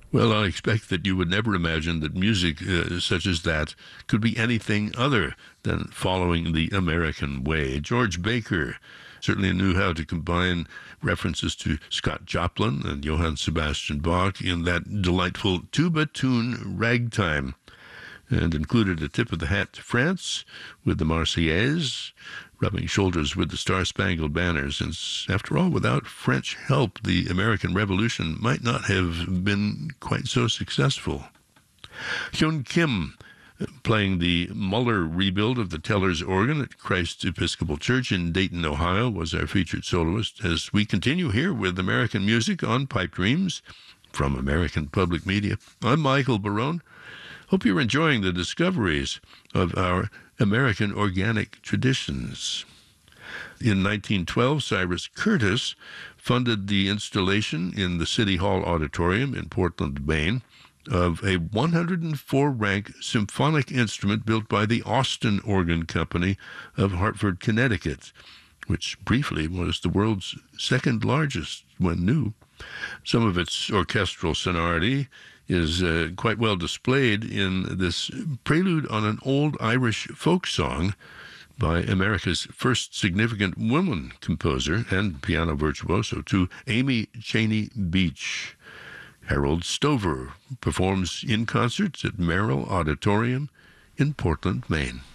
Well, I expect that you would never imagine that music such as that could be anything other than following the American way. George Baker certainly knew how to combine references to Scott Joplin and Johann Sebastian Bach in that delightful tuba tune Ragtime, and included a tip of the hat to France with the Marseillaise, rubbing shoulders with the Star-Spangled Banner, since, after all, without French help, the American Revolution might not have been quite so successful. Hyun Kim, playing the Muller rebuild of the Tellers organ at Christ Episcopal Church in Dayton, Ohio, was our featured soloist, as we continue here with American music on Pipe Dreams from American Public Media. I'm Michael Barone. Hope you're enjoying the discoveries of our American organic traditions. In 1912, Cyrus Curtis funded the installation in the City Hall Auditorium in Portland, Maine, of a 104-rank symphonic instrument built by the Austin Organ Company of Hartford, Connecticut, which briefly was the world's second largest when new. Some of its orchestral sonority is quite well displayed in this prelude on an old Irish folk song by America's first significant woman composer and piano virtuoso, to Amy Cheney Beach. Harold Stover performs in concerts at Merrill Auditorium in Portland, Maine.